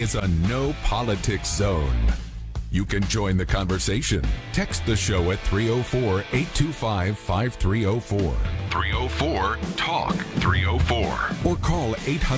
is a no politics zone. You can join the conversation. Text the show at 304-825-5304. 304-TALK-304. Or call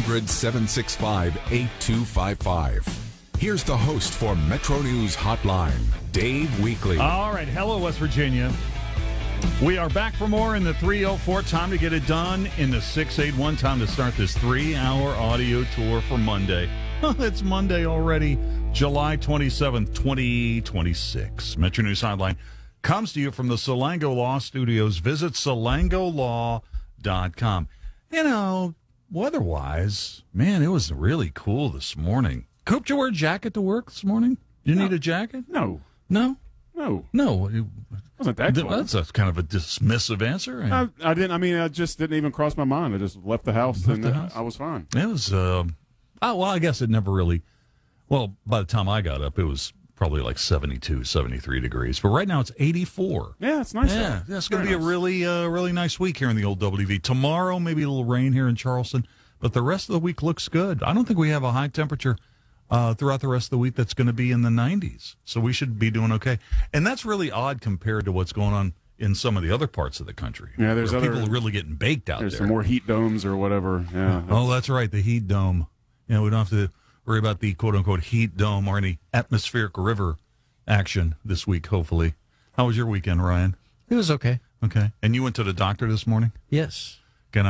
800-765-8255. Here's the host for Metro News Hotline, Dave Weekley. All right. Hello, West Virginia. We are back for more in the 304. Time to get it done in the 681. Time to start this 3-hour audio tour for Monday. It's Monday already, July 27th, 2026. Metro News Hotline comes to you from the Salango Law Studios. Visit salangolaw.com. You know, weather-wise, man, it was really cool this morning. Coop, did you wear a jacket to work this morning? You need a jacket? No. No? No. No. It wasn't that cold. That's a kind of a dismissive answer. I didn't. I mean, it just didn't even cross my mind. I just left the house I was fine. It was, well, I guess it never really, well, by the time I got up, it was probably like 72, 73 degrees. But right now it's 84. Yeah, it's nice. Yeah, it's going to be a really nice week here in the old WV. Tomorrow, maybe a little rain here in Charleston, but the rest of the week looks good. I don't think we have a high temperature throughout the rest of the week that's going to be in the 90s. So we should be doing okay. And that's really odd compared to what's going on in some of the other parts of the country. Yeah, there's people really getting baked out there. There's some more heat domes or whatever. Yeah. That's right, the heat dome. We don't have to worry about the quote-unquote heat dome or any atmospheric river action this week, hopefully. How was your weekend, Ryan? It was okay. Okay. And you went to the doctor this morning? Yes.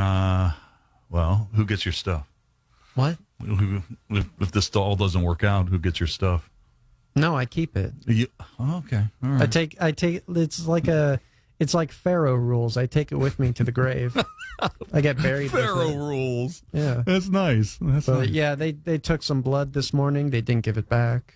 Who gets your stuff? What? If this all doesn't work out, who gets your stuff? No, I keep it. Okay. All right. I take it's like Pharaoh rules. I take it with me to the grave. I get buried Pharaoh with it. rules. Yeah. That's nice. Nice. Yeah, they took some blood this morning. They didn't give it back.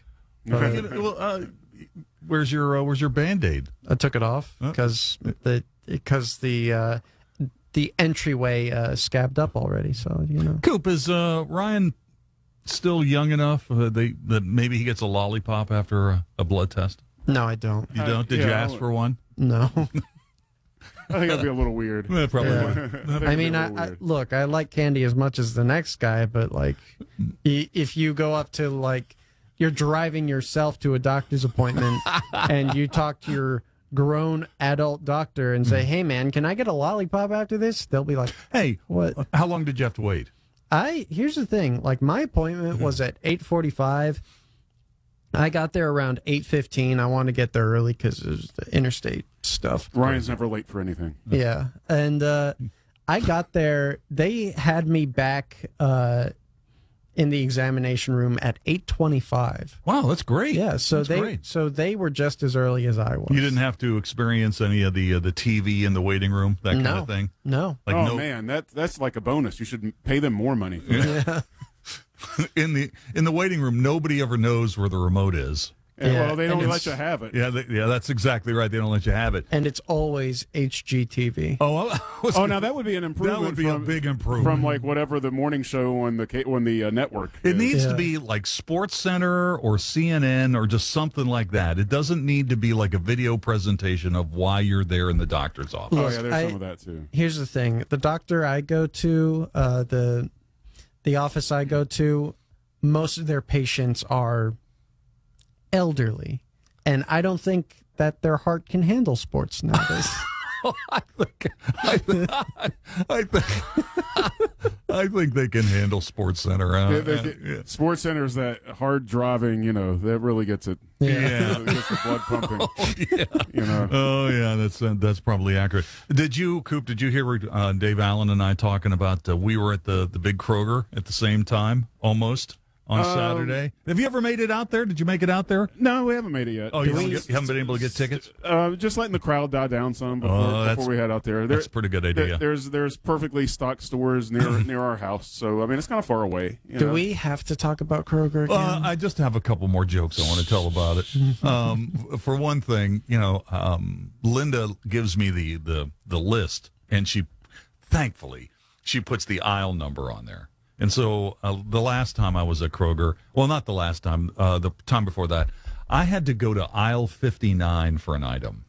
Where's your Band-Aid? I took it off because the entryway scabbed up already. So Coop, is Ryan still young enough that maybe he gets a lollipop after a blood test? No, I don't. You don't? Did you ask for one? No. I think that'd be a little weird. Yeah, probably would. I mean, I like candy as much as the next guy, but like, if you go up to like, you're driving yourself to a doctor's appointment and you talk to your grown adult doctor and say, "Hey, man, can I get a lollipop after this?" They'll be like, "Hey, what? How long did you have to wait?" Here's the thing. Like, my appointment was at 8:45. I got there around 8:15. I wanted to get there early because it was the interstate stuff. Ryan's never late for anything. Yeah. And I got there. They had me back in the examination room at 8:25. Wow, that's great. Yeah, so they were just as early as I was. You didn't have to experience any of the TV in the waiting room, that kind of thing? No. Man, that's like a bonus. You should pay them more money for that. Yeah. In the waiting room, nobody ever knows where the remote is. Yeah, well, they don't let you have it. Yeah, that's exactly right. They don't let you have it. And it's always HGTV. Now that would be an improvement. That would be a big improvement from like whatever the morning show on the network. It needs to be like Sports Center or CNN or just something like that. It doesn't need to be like a video presentation of why you're there in the doctor's office. Oh yeah, there's some of that too. Here's the thing: the doctor I go to, the office I go to, most of their patients are elderly, and I don't think that their heart can handle sports nowadays. I think they can handle Sports Center. Sports Center is that hard driving, that really gets it. Yeah. Gets the blood pumping. Oh yeah, that's probably accurate. Coop? Did you hear Dave Allen and I talking about? We were at the big Kroger at the same time, almost. On Saturday. Have you ever made it out there? Did you make it out there? No, we haven't made it yet. Oh, you haven't been able to get tickets? Just letting the crowd die down some before we head out there. That's a pretty good idea. There's perfectly stocked stores near our house, so I mean it's kind of far away. Do we have to talk about Kroger again? I just have a couple more jokes I want to tell about it. For one thing, Linda gives me the list, and thankfully she puts the aisle number on there. And so the last time I was at Kroger, well, not the last time, the time before that, I had to go to aisle 59 for an item.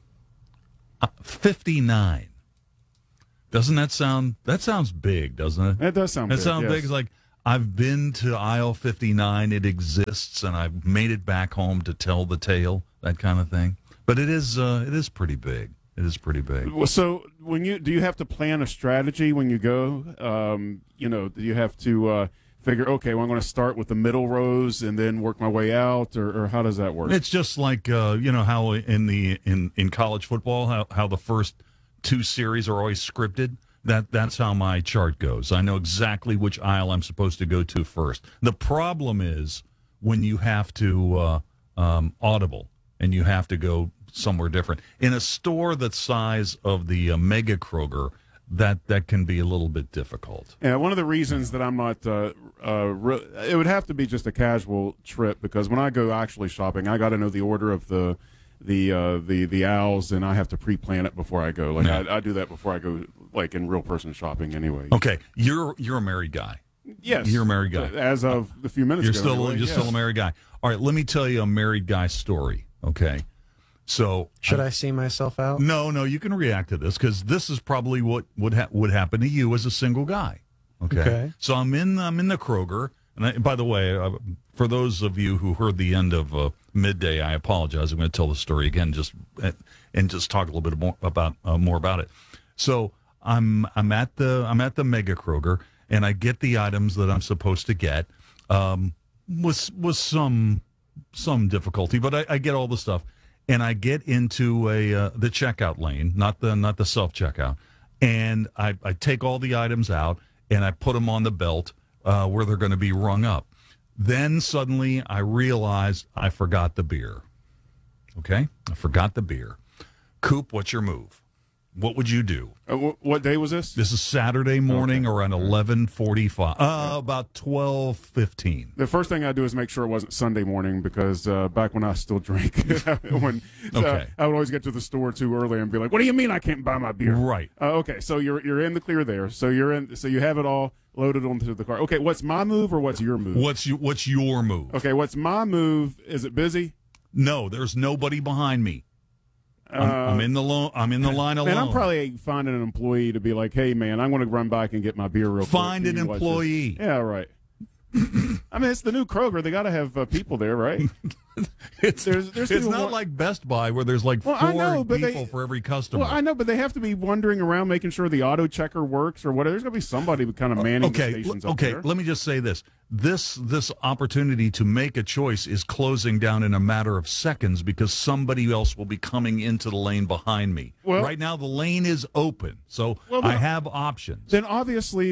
59. Doesn't that sounds big, doesn't it? It does sound big. It sounds yes. big. It's like, I've been to aisle 59. It exists, and I've made it back home to tell the tale, that kind of thing. But it is pretty big. It is pretty big. Well, so do you have to plan a strategy when you go? Do you have to figure, okay, well, I'm going to start with the middle rows and then work my way out, or how does that work? It's just like how in college football, how the first 2 series are always scripted. That's how my chart goes. I know exactly which aisle I'm supposed to go to first. The problem is when you have to audible and you have to go somewhere different. In a store the size of the Mega Kroger, that can be a little bit difficult. Yeah, one of the reasons that I'm not, it would have to be just a casual trip, because when I go actually shopping, I got to know the order of the aisles, and I have to pre-plan it before I go. Like I do that before I go, like in real person shopping anyway. Okay, you're a married guy. Yes, you're a married guy. As of a few minutes ago, you're still a married guy. All right, let me tell you a married guy story. Okay, so should I see myself out? No, you can react to this, because this is probably what would happen to you as a single guy. Okay. So I'm in the Kroger, and by the way, for those of you who heard the end of Midday, I apologize. I'm going to tell the story again, just talk a little bit more about it. So I'm at the Mega Kroger, and I get the items that I'm supposed to get. Was some difficulty, but I get all the stuff, and I get into the checkout lane, not the self checkout, and I take all the items out and I put them on the belt where they're going to be rung up. Then suddenly I realized I forgot the beer. Okay, I forgot the beer. Coop, what's your move? What would you do? What day was this? This is Saturday morning around 11:45, about 12:15. The first thing I do is make sure it wasn't Sunday morning, because back when I still drank, I would always get to the store too early and be like, "What do you mean I can't buy my beer?" Right. Okay, so you're in the clear there. So you have it all loaded onto the car. Okay, what's my move or what's your move? What's your move? Okay, what's my move? Is it busy? No, there's nobody behind me. I'm in the line alone. And I'm probably finding an employee to be like, "Hey, man, I'm going to run back and get my beer real quick." Find an employee. Yeah, right. I mean, it's the new Kroger. They got to have people there, right? It's not like Best Buy where there's like 4 people for every customer. Well, I know, but they have to be wandering around making sure the auto checker works or whatever. There's going to be somebody kind of manning the stations up there. Okay, let me just say this. This opportunity to make a choice is closing down in a matter of seconds, because somebody else will be coming into the lane behind me. Well, right now the lane is open, so I have options. Then obviously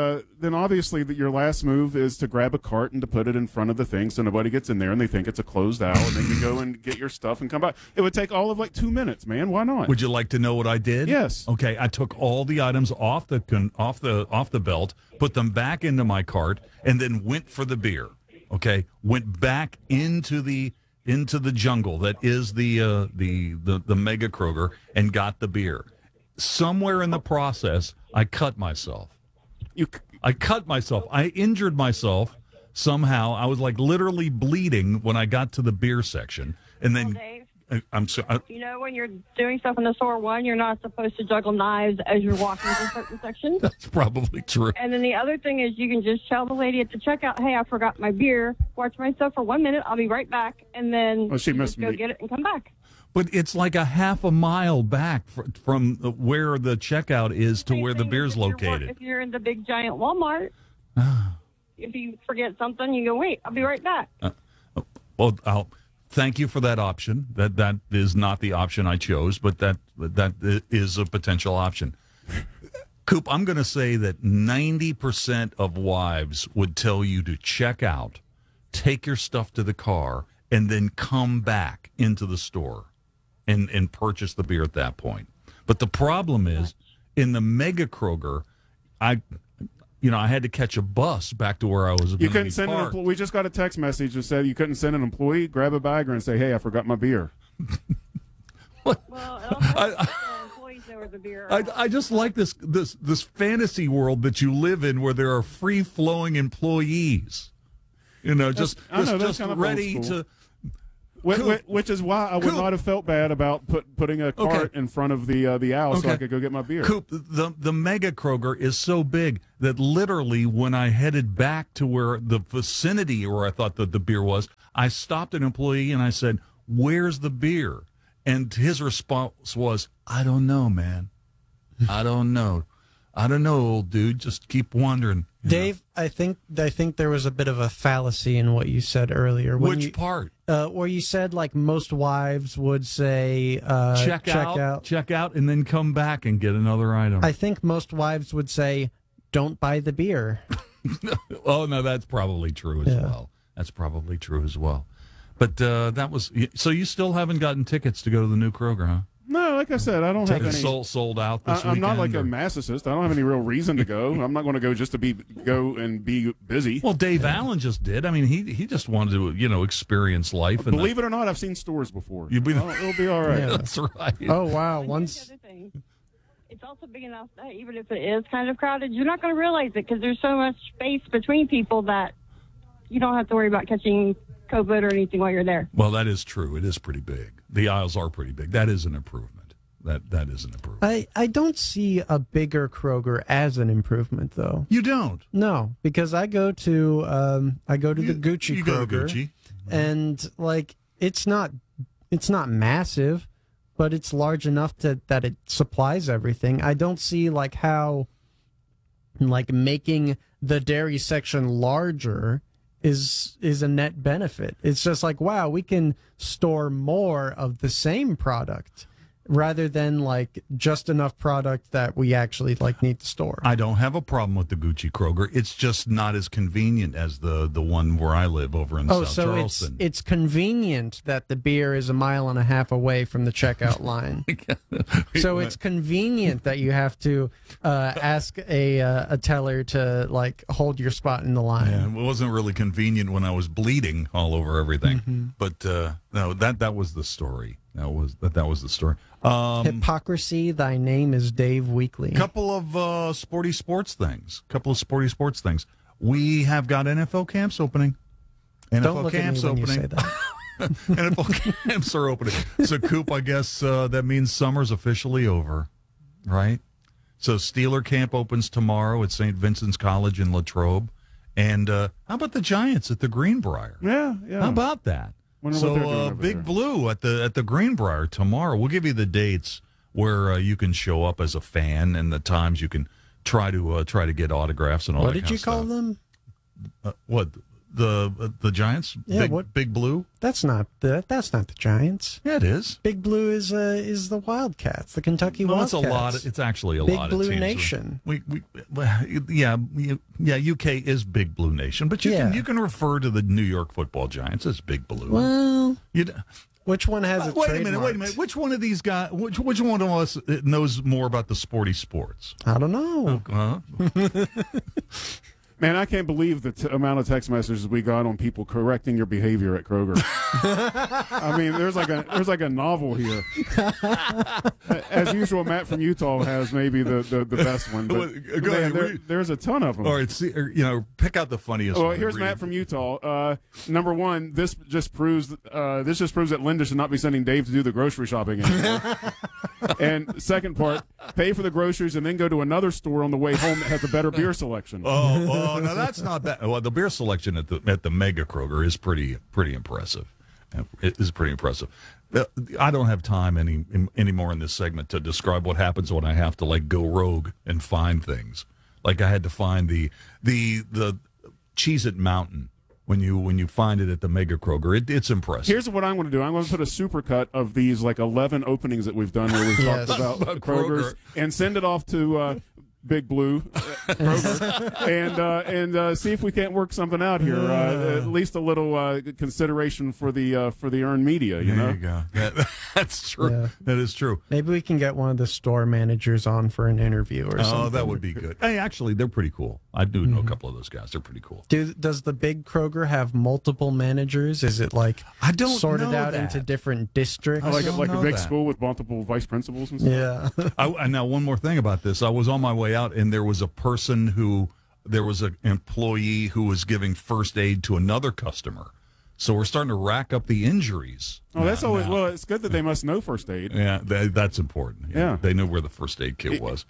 your last move is to grab a cart and to put it in front of the thing so nobody gets in there and they think it's a closed aisle, and then you go and get your stuff and come back. It would take all of like 2 minutes, man. Why not? Would you like to know what I did? Yes. Okay, I took all the items off the belt, put them back into my cart, and then went for the beer. Okay, went back into the jungle that is the Mega Kroger, and got the beer. Somewhere in the process, I cut myself. I cut myself. I injured myself somehow. I was like literally bleeding when I got to the beer section, and then. I'm sorry. When you're doing stuff in the store, one, you're not supposed to juggle knives as you're walking through certain sections. That's probably true. And then the other thing is you can just tell the lady at the checkout, "Hey, I forgot my beer. Watch my stuff for 1 minute. I'll be right back." And then she missed go me. Get it and come back. But it's like a half a mile back from where the checkout is to where the beer's located. If you're in the big giant Walmart, if you forget something, you go, "Wait, I'll be right back." Thank you for that option. That is not the option I chose, but that is a potential option. Coop, I'm going to say that 90% of wives would tell you to check out, take your stuff to the car, and then come back into the store and purchase the beer at that point. But the problem is, in the Mega Kroger, I had to catch a bus back to where I was. You couldn't send an employee. We just got a text message that said you couldn't send an employee, grab a bagger, and say, "Hey, I forgot my beer." What? Well, employees know where the beer. I just like this fantasy world that you live in, where there are free flowing employees. Just ready to. Which is why I would not have felt bad about putting a cart in front of the owl so I could go get my beer. Coop, the Mega Kroger is so big that literally when I headed back to where the vicinity where I thought that the beer was, I stopped an employee and I said, "Where's the beer?" And his response was, "I don't know, man. I don't know. I don't know, old dude. Just keep wondering." Dave, I think there was a bit of a fallacy in what you said earlier. Which part? Where you said like most wives would say check out, and then come back and get another item. I think most wives would say, "Don't buy the beer." Oh no, that's probably true as well. That's probably true as well. But that was so. You still haven't gotten tickets to go to the new Kroger, huh? No, like I said, I don't have any. Sold out this weekend? I'm not like a masochist. I don't have any real reason to go. I'm not going to go just to go and be busy. Well, Dave Allen just did. I mean, he just wanted to experience life. Believe it or not, I've seen stores before. It'll be all right. Yeah, that's right. Oh wow! The other thing, it's also big enough that even if it is kind of crowded, you're not going to realize it because there's so much space between people that you don't have to worry about catching COVID or anything while you're there. Well, that is true. It is pretty big. The aisles are pretty big. That is an improvement. That is an improvement. I don't see a bigger Kroger as an improvement, though. You don't? No, because I go to the Gucci you Kroger, go to Gucci. and like it's not massive, but it's large enough that it supplies everything. I don't see like how like making the dairy section larger is a net benefit. It's just like, wow, we can store more of the same product rather than like just enough product that we actually like need to store. I don't have a problem with the Gucci Kroger. It's just not as convenient as the one where I live over in South Charleston. It's convenient that the beer is 1.5 miles away from the checkout line. So it's convenient that you have to ask a teller to like hold your spot in the line. Yeah, it wasn't really convenient when I was bleeding all over everything. Mm-hmm. But no, that was the story. That was the story. Hypocrisy. Thy name is Dave Weekly. Couple of sporty sports things. We have got NFL camps opening. Don't look at me when you say that. NFL camps are opening. So, Coop, I guess that means summer's officially over, right? So, Steeler camp opens tomorrow at St. Vincent's College in Latrobe. And how about the Giants at the Greenbrier? Yeah. How about that? So Big Blue at the Greenbrier tomorrow. We'll give you the dates where you can show up as a fan and the times you can try to get autographs and all that kind of stuff. What did you call them? What the Giants? Yeah, Big Blue? That's not the Giants. Yeah, it is. Big Blue is the Wildcats, the Kentucky Wildcats. It's a lot. It's actually a Big lot Blue of teams. Nation. UK is Big Blue Nation, but you can refer to the New York Football Giants as Big Blue. Well, which one has it? Wait a minute. Which one of these guys? Which one of us knows more about the sporty sports? I don't know. Man, I can't believe the amount of text messages we got on people correcting your behavior at Kroger. I mean, there's like a novel here. As usual, Matt from Utah has maybe the best one. But there's a ton of them. All right, pick out the funniest one. Well, here's Matt from Utah. Number one, this just proves that Linda should not be sending Dave to do the grocery shopping anymore. And second part, pay for the groceries and then go to another store on the way home that has a better beer selection. Oh, no, that's not bad. Well, the beer selection at the Mega Kroger is pretty impressive. It is pretty impressive. I don't have time anymore in this segment to describe what happens when I have to like go rogue and find things. Like I had to find the Cheez-It Mountain. When you find it at the Mega Kroger, it's impressive. Here's what I'm going to do. I'm going to put a supercut of these like 11 openings that we've done where we've talked about Kroger's and send it off to Big Blue Kroger and see if we can't work something out here. At least a little consideration for the earned media. There you go. That's true. Yeah. That is true. Maybe we can get one of the store managers on for an interview or something. Oh, that would be good. Hey, actually, they're pretty cool. I do know a couple of those guys. They're pretty cool. Does the Big Kroger have multiple managers? Is it like sorted out into different districts? Like a big school with multiple vice principals and stuff? Yeah. Now, one more thing about this. I was on my way out, and there was an employee who was giving first aid to another customer So we're starting to rack up the injuries. Oh, that's now. always well. It's good that they must know first aid. Yeah, that's important. Yeah. They knew where the first aid kit was.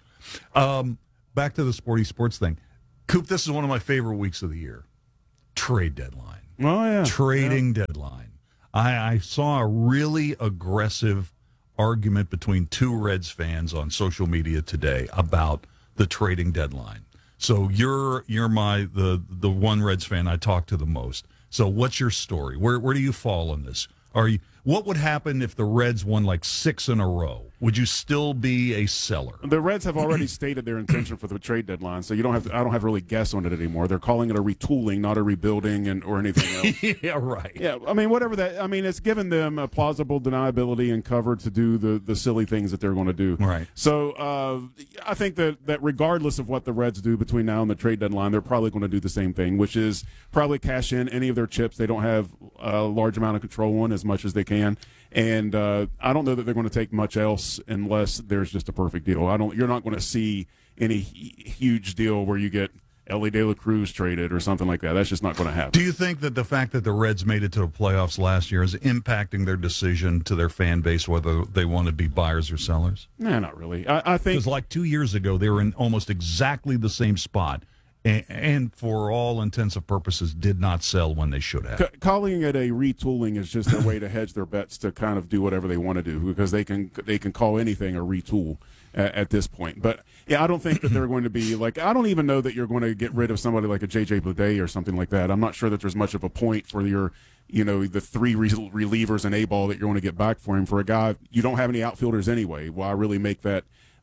Back to the sports thing. Coop, this is one of my favorite weeks of the year. Trade deadline. Oh yeah, Trading deadline. I saw a really aggressive argument between two Reds fans on social media today about the trading deadline. So you're the one Reds fan I talk to the most. So what's your story? Where do you fall on this? What would happen if the Reds won like 6 in a row? Would you still be a seller? The Reds have already stated their intention for the trade deadline, so I don't have to really guess on it anymore. They're calling it a retooling, not a rebuilding or anything else. Yeah, right. Yeah, I mean, whatever that. I mean, it's given them a plausible deniability and cover to do the silly things that they're going to do. Right. So I think that regardless of what the Reds do between now and the trade deadline, they're probably going to do the same thing, which is probably cash in any of their chips they don't have a large amount of control on as much as they can. And I don't know that they're going to take much else unless there's just a perfect deal. You're not going to see any huge deal where you get Ellie De La Cruz traded or something like that. That's just not going to happen. Do you think that the fact that the Reds made it to the playoffs last year is impacting their decision to their fan base whether they want to be buyers or sellers? Nah, not really. I think because like 2 years ago they were in almost exactly the same spot. And for all intents and purposes, did not sell when they should have. Calling it a retooling is just a way to hedge their bets to kind of do whatever they want to do because they can call anything a retool at this point. But yeah, I don't think that they're going to be like. I don't even know that you're going to get rid of somebody like a JJ Bleday or something like that. I'm not sure that there's much of a point for your. The 3 relievers and A-ball that you're going to get back for him. For a guy, you don't have any outfielders anyway. Why really make that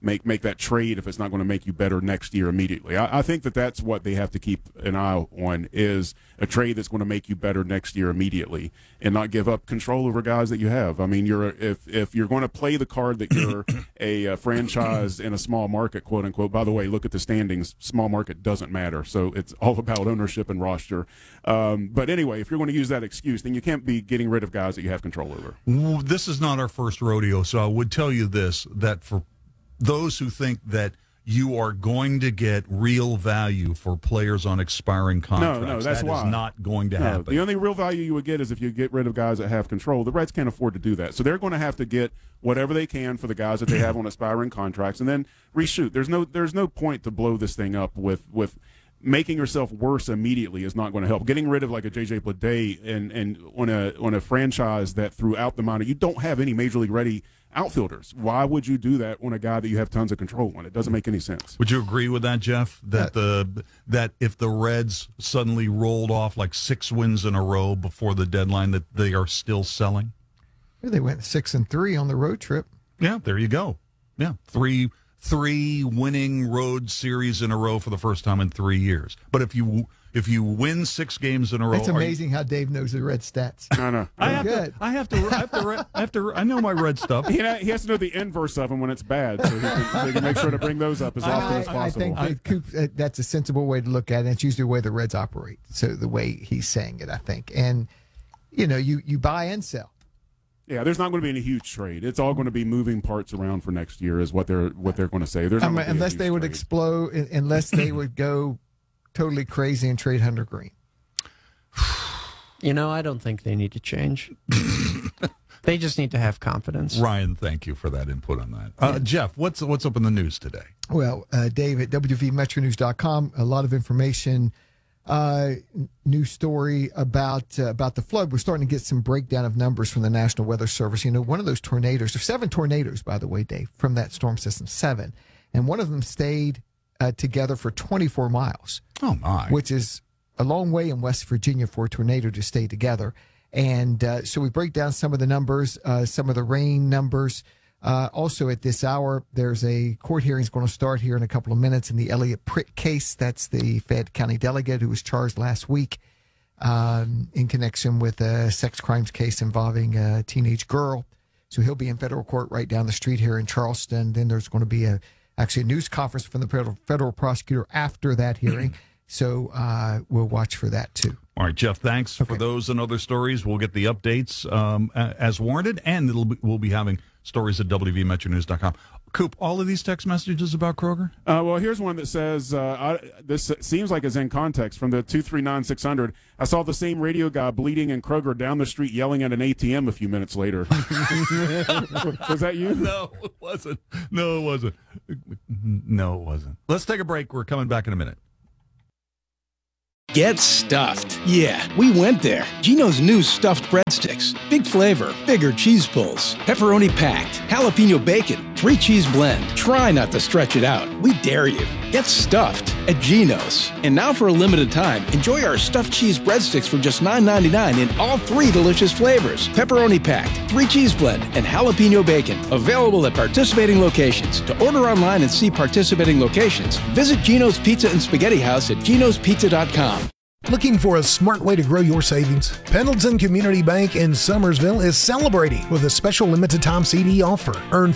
trade if it's not going to make you better next year immediately? I think that's what they have to keep an eye on is a trade that's going to make you better next year immediately and not give up control over guys that you have. I mean, if you're going to play the card that you're a franchise in a small market, quote unquote. By the way, look at the standings. Small market doesn't matter, so it's all about ownership and roster. But anyway, if you're going to use that excuse, then you can't be getting rid of guys that you have control over. This is not our first rodeo, so I would tell you this, that for those who think that you are going to get real value for players on expiring contracts. No, that's why. Is not going to happen. The only real value you would get is if you get rid of guys that have control. The Reds can't afford to do that. So they're going to have to get whatever they can for the guys that they have on expiring contracts and then reshoot. There's no point to blow this thing up with making yourself worse immediately is not going to help. Getting rid of like a JJ Bleday and on a franchise that throughout the minor you don't have any major league ready outfielders. Why would you do that on a guy that you have tons of control on? It doesn't make any sense. Would you agree with that, Jeff? That that if the Reds suddenly rolled off like 6 wins in a row before the deadline, that they are still selling? Yeah, they went 6-3 on the road trip. Yeah, there you go. Yeah, three winning road series in a row for the first time in 3 years. But if you win 6 games in a row, it's amazing how Dave knows the Red stats. I know. I have to. I know my Red stuff. He has to know the inverse of them when it's bad, so he can make sure to bring those up as often as possible. I think that's a sensible way to look at it. It's usually the way the Reds operate. So the way he's saying it, I think, and you buy and sell. Yeah, there's not going to be any huge trade. It's all going to be moving parts around for next year, is what they're going to say. There's not going to be unless they would trade. Explode, unless they would go totally crazy and trade Hunter Green. I don't think they need to change. They just need to have confidence. Ryan, thank you for that input on that. Jeff, what's up in the news today? Well, Dave at WVMetroNews.com, a lot of information. News story about the flood. We're starting to get some breakdown of numbers from the National Weather Service. One of those tornadoes, there's 7 tornadoes, by the way, Dave, from that storm system, 7. And one of them stayed together for 24 miles. Oh, my. Which is a long way in West Virginia for a tornado to stay together. And so we break down some of the numbers, some of the rain numbers. Also at this hour, there's a court hearing going to start here in a couple of minutes in the Elliot Pritt case. That's the Fayette County delegate who was charged last week in connection with a sex crimes case involving a teenage girl. So he'll be in federal court right down the street here in Charleston. Then there's going to be actually a news conference from the federal prosecutor after that hearing. So we'll watch for that too. All right, Jeff, thanks for those and other stories. We'll get the updates as warranted, and we'll be having stories at WVMetroNews.com. Coop, all of these text messages about Kroger? Well, here's one that says, this seems like it's in context from the 239-600. I saw the same radio guy bleeding in Kroger down the street yelling at an ATM a few minutes later. Was that you? No, it wasn't. No, it wasn't. No, it wasn't. Let's take a break. We're coming back in a minute. Get stuffed. Yeah, we went there. Geno's new stuffed breadsticks. Big flavor, bigger cheese pulls, pepperoni packed, jalapeno bacon, 3-cheese blend. Try not to stretch it out. We dare you. Get stuffed at Geno's. And now for a limited time, enjoy our stuffed cheese breadsticks for just $9.99 in all 3 delicious flavors. Pepperoni packed, 3-cheese blend, and jalapeno bacon. Available at participating locations. To order online and see participating locations, visit Geno's Pizza and Spaghetti House at genospizza.com. Looking for a smart way to grow your savings? Pendleton Community Bank in Summersville is celebrating with a special limited time CD offer. Earn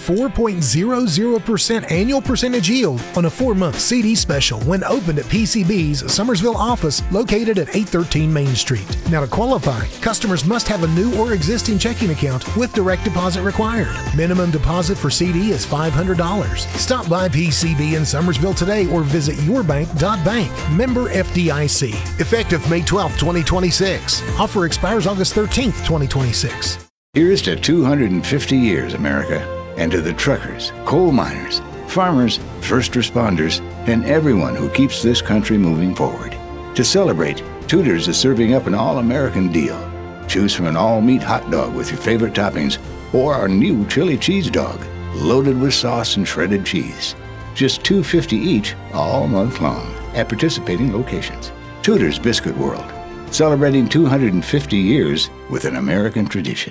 4.00% annual percentage yield on a 4-month CD special when opened at PCB's Summersville office located at 813 Main Street. Now to qualify, customers must have a new or existing checking account with direct deposit required. Minimum deposit for CD is $500. Stop by PCB in Summersville today or visit yourbank.bank. Member FDIC. Effective May 12, 2026. Offer expires August 13th, 2026. Here's to 250 years, America, and to the truckers, coal miners, farmers, first responders, and everyone who keeps this country moving forward. To celebrate, Tudor's is serving up an all-American deal. Choose from an all-meat hot dog with your favorite toppings or our new chili cheese dog, loaded with sauce and shredded cheese. Just $2.50 each all month long at participating locations. Tudor's Biscuit World, celebrating 250 years with an American tradition.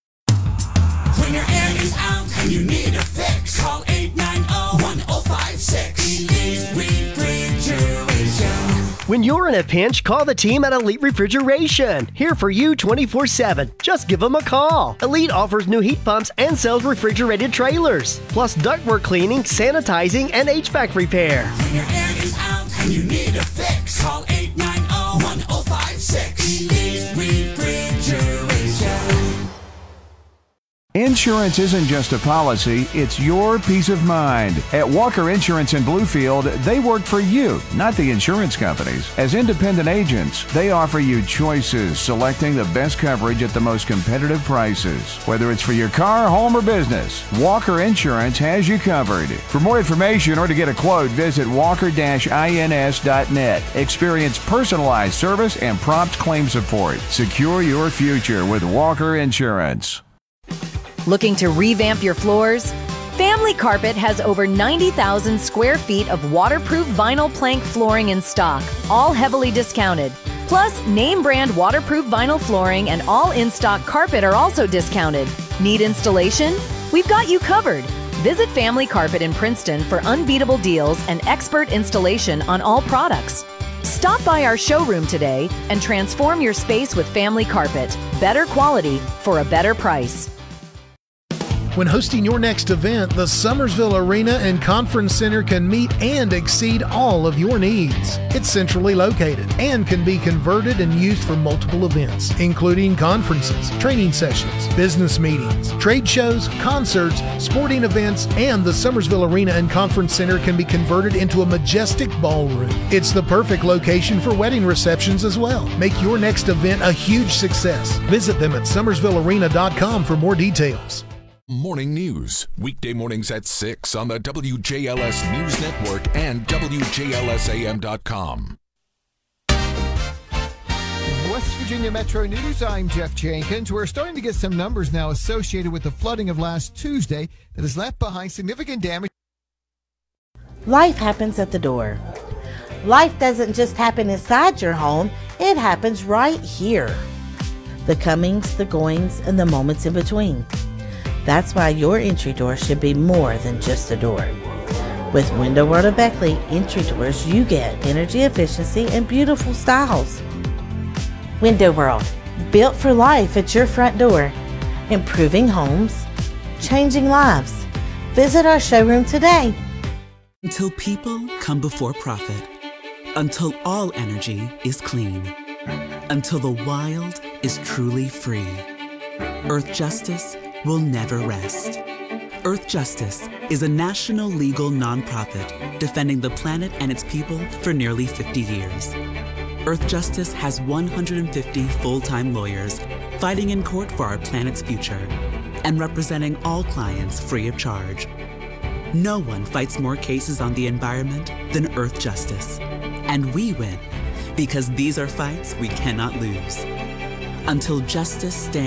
When your air is out and you need a fix, call 890-1056. Elite Refrigeration. When you're in a pinch, call the team at Elite Refrigeration. Here for you 24/7. Just give them a call. Elite offers new heat pumps and sells refrigerated trailers, plus ductwork cleaning, sanitizing, and HVAC repair. When your air is out and you need a fix, call 890-1056. Elite Refrigeration. Insurance isn't just a policy, it's your peace of mind. At Walker Insurance in Bluefield, they work for you, not the insurance companies. As independent agents, they offer you choices, selecting the best coverage at the most competitive prices. Whether it's for your car, home, or business, Walker Insurance has you covered. For more information or to get a quote, visit walker-ins.net. Experience personalized service and prompt claim support. Secure your future with Walker Insurance. Looking to revamp your floors? Family Carpet has over 90,000 square feet of waterproof vinyl plank flooring in stock, all heavily discounted. Plus, name brand waterproof vinyl flooring and all in-stock carpet are also discounted. Need installation? We've got you covered. Visit Family Carpet in Princeton for unbeatable deals and expert installation on all products. Stop by our showroom today and transform your space with Family Carpet. Better quality for a better price. When hosting your next event, the Summersville Arena and Conference Center can meet and exceed all of your needs. It's centrally located and can be converted and used for multiple events, including conferences, training sessions, business meetings, trade shows, concerts, sporting events, and the Summersville Arena and Conference Center can be converted into a majestic ballroom. It's the perfect location for wedding receptions as well. Make your next event a huge success. Visit them at summersvillearena.com for more details. Morning news, weekday mornings at 6 on the WJLS News Network and WJLSAM.com. West Virginia Metro News, I'm Jeff Jenkins. We're starting to get some numbers now associated with the flooding of last Tuesday that has left behind significant damage. Life happens at the door. Life doesn't just happen inside your home, it happens right here. The comings, the goings, and the moments in between. That's why your entry door should be more than just a door. With Window World of Beckley entry doors, you get energy efficiency and beautiful styles. Window World, built for life at your front door. Improving homes, changing lives. Visit our showroom today. Until people come before profit. Until all energy is clean. Until the wild is truly free. Earth justice will never rest. Earth Justice is a national legal nonprofit defending the planet and its people for nearly 50 years. Earth Justice has 150 full-time lawyers fighting in court for our planet's future and representing all clients free of charge. No one fights more cases on the environment than Earth Justice. And we win because these are fights we cannot lose. Until justice stands